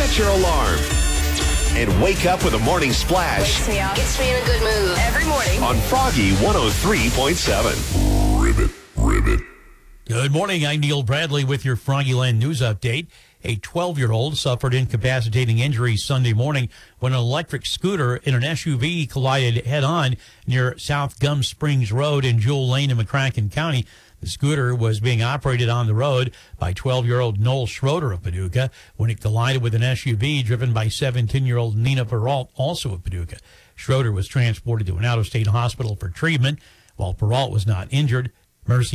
set your alarm, and wake up with a morning splash. Wakes me up. Gets me in a good mood. Every morning. On Froggy 103.7. Ribbit. Good morning. I'm Neil Bradley with your Froggyland News Update. A 12-year-old suffered incapacitating injuries Sunday morning when an electric scooter and an SUV collided head-on near South Gum Springs Road in Jewel Lane in McCracken County. The scooter was being operated on the road by 12-year-old Noel Schroeder of Paducah when it collided with an SUV driven by 17-year-old Nina Peralt, also of Paducah. Schroeder was transported to an out-of-state hospital for treatment, while Peralt was not injured. Mercy